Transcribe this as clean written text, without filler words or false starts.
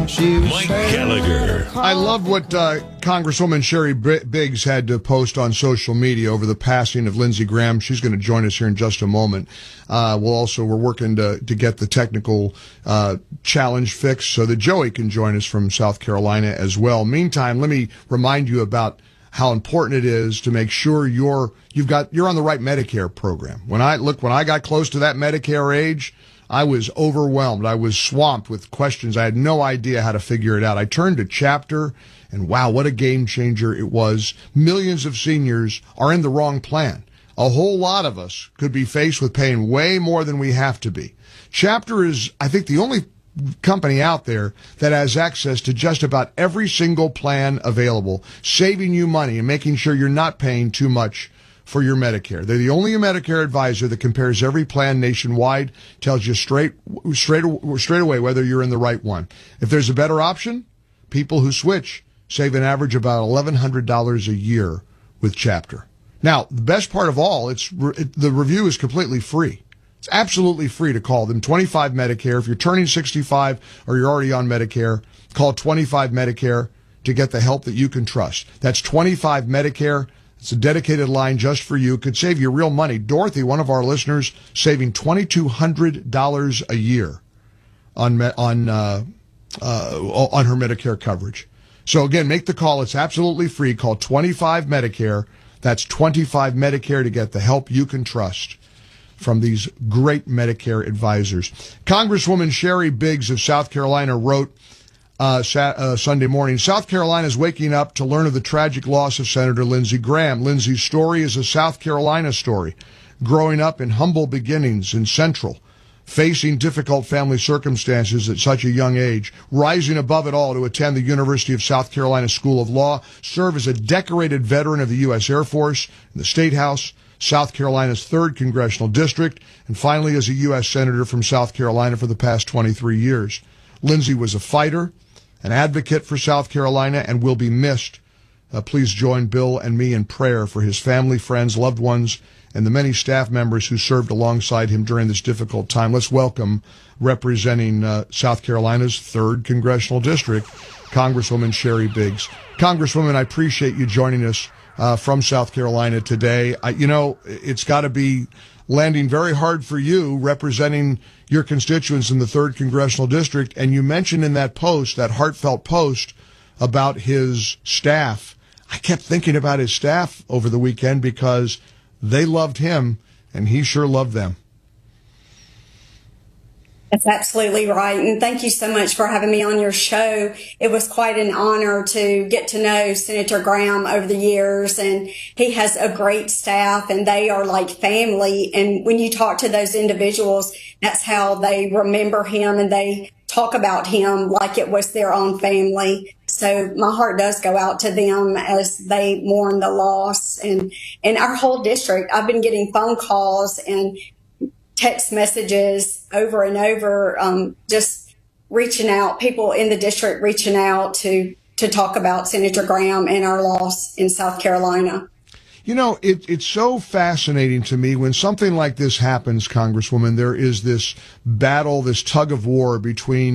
Mike Gallagher. I love what Congresswoman Sherry Biggs had to post on social media over the passing of Lindsey Graham. She's going to join us here in just a moment. We're working to get the technical challenge fixed so that Joey can join us from South Carolina as well. Meantime, let me remind you about how important it is to make sure you're on the right Medicare program. When I got close to that Medicare age, I was overwhelmed. I was swamped with questions. I had no idea how to figure it out. I turned to Chapter, and wow, what a game changer it was. Millions of seniors are in the wrong plan. A whole lot of us could be faced with paying way more than we have to be. Chapter is, I think, the only company out there that has access to just about every single plan available, saving you money and making sure you're not paying too much for your Medicare. They're the only Medicare advisor that compares every plan nationwide, tells you straight away whether you're in the right one. If there's a better option, people who switch save an average about $1,100 a year with Chapter. Now, the best part of all, the review is completely free. It's absolutely free to call them. 25 Medicare. If you're turning 65 or you're already on Medicare, call 25 Medicare to get the help that you can trust. That's 25 Medicare. It's a dedicated line just for you. Could save you real money. Dorothy, one of our listeners, saving $2,200 a year on her Medicare coverage. So again, make the call. It's absolutely free. Call 25 Medicare. That's 25 Medicare to get the help you can trust from these great Medicare advisors. Congresswoman Sherry Biggs of South Carolina wrote Sunday morning, South Carolina is waking up to learn of the tragic loss of Senator Lindsey Graham. Lindsey's story is a South Carolina story. Growing up in humble beginnings in Central, facing difficult family circumstances at such a young age, rising above it all to attend the University of South Carolina School of Law, serve as a decorated veteran of the U.S. Air Force in the State House, South Carolina's 3rd Congressional District, and finally as a U.S. Senator from South Carolina for the past 23 years. Lindsey was a fighter, an advocate for South Carolina, and will be missed. Please join Bill and me in prayer for his family, friends, loved ones, and the many staff members who served alongside him during this difficult time. Let's welcome, representing South Carolina's 3rd Congressional District, Congresswoman Sherry Biggs. Congresswoman, I appreciate you joining us from South Carolina today. It's got to be landing very hard for you representing your constituents in the 3rd Congressional District. And you mentioned in that post, that heartfelt post about his staff. I kept thinking about his staff over the weekend because they loved him and he sure loved them. That's absolutely right. And thank you so much for having me on your show. It was quite an honor to get to know Senator Graham over the years. And he has a great staff and they are like family. And when you talk to those individuals, that's how they remember him and they talk about him like it was their own family. So my heart does go out to them as they mourn the loss. And our whole district, I've been getting phone calls and text messages over and over, just reaching out, people in the district reaching out to talk about Senator Graham and our loss in South Carolina. It's so fascinating to me when something like this happens, Congresswoman. There is this battle, this tug of war between